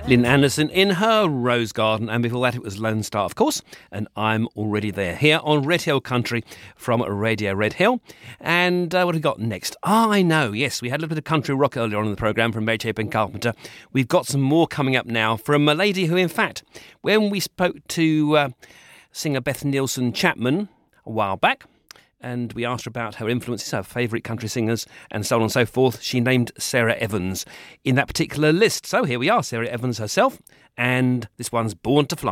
Lynn Anderson in her Rose Garden, and before that it was Lone Star, of course, and I'm Already There, here on Red Hill Country from Radio Red Hill. And what have we got next? I know, yes, we had a little bit of country rock earlier on in the programme from Mary Chapin Carpenter. We've got some more coming up now from a lady who, in fact, when we spoke to singer Beth Nielsen Chapman a while back, and we asked her about her influences, her favourite country singers, and so on and so forth, she named Sarah Evans in that particular list. So here we are, Sarah Evans herself, and this one's Born to Fly.